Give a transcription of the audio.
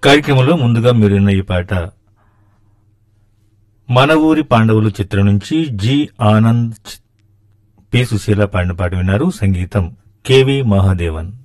కార్యక్రమంలో ముందుగా మీరున్న ఈ పాట మన ఊరి పాండవులు చిత్రం నుంచి జి ఆనంద్ పి సుశీల పాడిన పాట విన్నారు. సంగీతం కెవి మహాదేవన్.